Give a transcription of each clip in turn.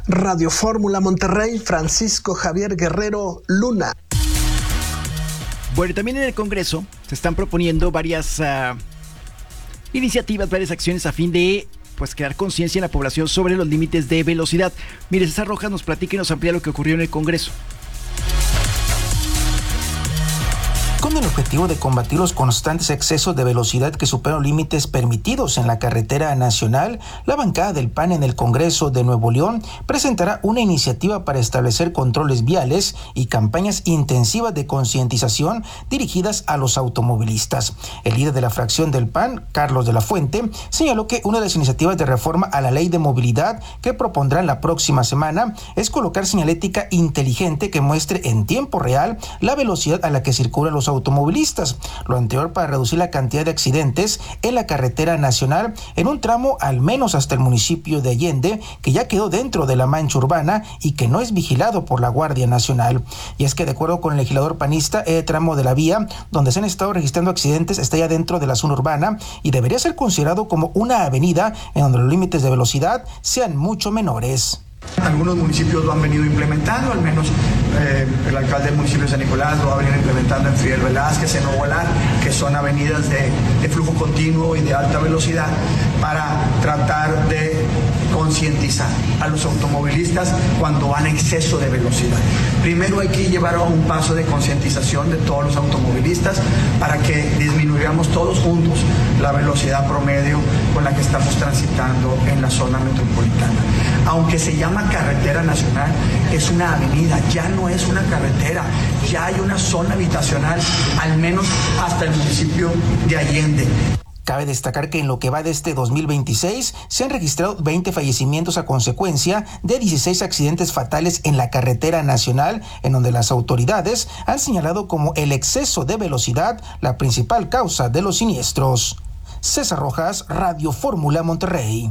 Radio Fórmula Monterrey, Francisco Javier Guerrero Luna. Bueno, también en el Congreso se están proponiendo varias iniciativas, varias acciones a fin de crear conciencia en la población sobre los límites de velocidad. Mire, César Rojas nos platica y nos amplía lo que ocurrió en el Congreso. Con el objetivo de combatir los constantes excesos de velocidad que superan límites permitidos en la carretera nacional, la bancada del PAN en el Congreso de Nuevo León presentará una iniciativa para establecer controles viales y campañas intensivas de concientización dirigidas a los automovilistas. El líder de la fracción del PAN, Carlos de la Fuente, señaló que una de las iniciativas de reforma a la ley de movilidad que propondrán la próxima semana es colocar señalética inteligente que muestre en tiempo real la velocidad a la que circulan los automovilistas, lo anterior para reducir la cantidad de accidentes en la carretera nacional en un tramo al menos hasta el municipio de Allende, que ya quedó dentro de la mancha urbana y que no es vigilado por la Guardia Nacional. Y es que de acuerdo con el legislador panista, el tramo de la vía donde se han estado registrando accidentes está ya dentro de la zona urbana y debería ser considerado como una avenida en donde los límites de velocidad sean mucho menores. Algunos municipios lo han venido implementando, al menos el alcalde del municipio de San Nicolás lo va a venir implementando en Fidel Velázquez, en Ovalar, que son avenidas de flujo continuo y de alta velocidad, para tratar de concientizar a los automovilistas cuando van a exceso de velocidad. Primero hay que llevar a un paso de concientización de todos los automovilistas para que disminuyamos todos juntos la velocidad promedio con la que estamos transitando en la zona metropolitana. Aunque se llama carretera nacional, es una avenida, ya no es una carretera, ya hay una zona habitacional, al menos hasta el municipio de Allende. Cabe destacar que en lo que va de este 2026 se han registrado 20 fallecimientos a consecuencia de 16 accidentes fatales en la carretera nacional, en donde las autoridades han señalado como el exceso de velocidad la principal causa de los siniestros. César Rojas, Radio Fórmula Monterrey.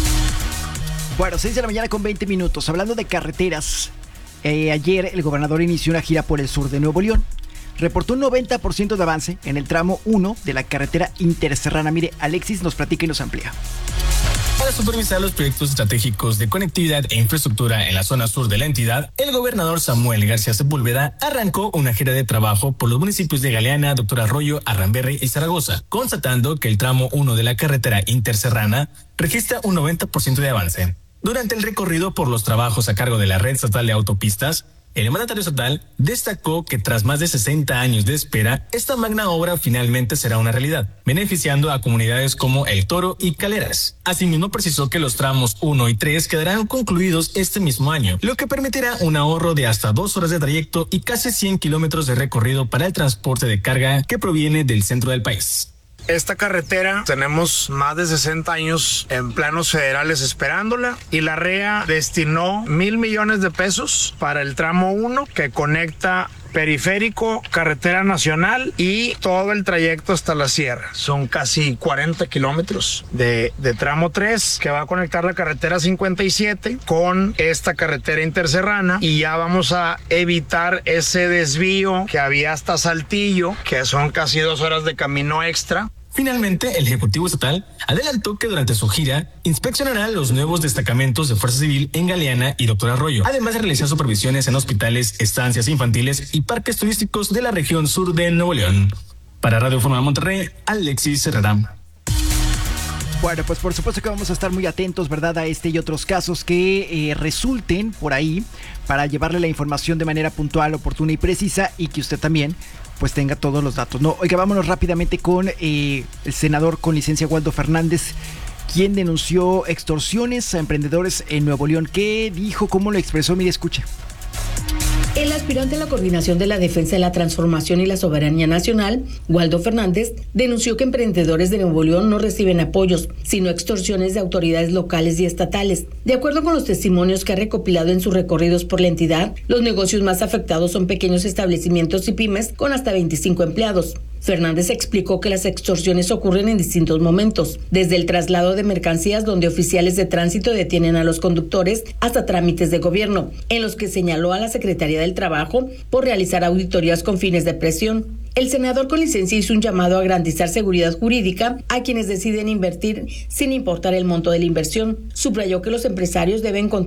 Bueno, 6 de la mañana con 20 minutos. Hablando de carreteras, ayer el gobernador inició una gira por el sur de Nuevo León. Reportó un 90% de avance en el tramo 1 de la carretera interserrana. Mire, Alexis nos platica y nos amplía. Para supervisar los proyectos estratégicos de conectividad e infraestructura en la zona sur de la entidad, el gobernador Samuel García Sepúlveda arrancó una gira de trabajo por los municipios de Galeana, Doctor Arroyo, Arramberri y Zaragoza, constatando que el tramo 1 de la carretera interserrana registra un 90% de avance. Durante el recorrido por los trabajos a cargo de la red estatal de autopistas, el mandatario estatal destacó que tras más de 60 años de espera, esta magna obra finalmente será una realidad, beneficiando a comunidades como El Toro y Caleras. Asimismo, precisó que los tramos 1 y 3 quedarán concluidos este mismo año, lo que permitirá un ahorro de hasta 2 horas de trayecto y casi 100 kilómetros de recorrido para el transporte de carga que proviene del centro del país. Esta carretera tenemos más de 60 años en planos federales esperándola y la REA destinó 1,000 millones de pesos para el tramo 1 que conecta periférico, carretera nacional y todo el trayecto hasta la sierra. Son casi 40 kilómetros de tramo 3 que va a conectar la carretera 57 con esta carretera interserrana y ya vamos a evitar ese desvío que había hasta Saltillo, que son casi 2 horas de camino extra. Finalmente, el Ejecutivo Estatal adelantó que durante su gira inspeccionará los nuevos destacamentos de Fuerza Civil en Galeana y Doctor Arroyo, además de realizar supervisiones en hospitales, estancias infantiles y parques turísticos de la región sur de Nuevo León. Para Radio Fórmula Monterrey, Alexis Herrera. Bueno, pues por supuesto que vamos a estar muy atentos, ¿verdad?, a este y otros casos que resulten por ahí para llevarle la información de manera puntual, oportuna y precisa y que usted también pues tenga todos los datos. No, oiga, vámonos rápidamente con el senador con licencia Waldo Fernández, quien denunció extorsiones a emprendedores en Nuevo León. ¿Qué dijo? ¿Cómo lo expresó? Mire, escuche. El aspirante a la coordinación de la defensa de la transformación y la soberanía nacional, Waldo Fernández, denunció que emprendedores de Nuevo León no reciben apoyos, sino extorsiones de autoridades locales y estatales. De acuerdo con los testimonios que ha recopilado en sus recorridos por la entidad, los negocios más afectados son pequeños establecimientos y pymes con hasta 25 empleados. Fernández explicó que las extorsiones ocurren en distintos momentos, desde el traslado de mercancías donde oficiales de tránsito detienen a los conductores hasta trámites de gobierno, en los que señaló a la Secretaría del Trabajo por realizar auditorías con fines de presión. El senador con licencia hizo un llamado a garantizar seguridad jurídica a quienes deciden invertir sin importar el monto de la inversión. Subrayó que los empresarios deben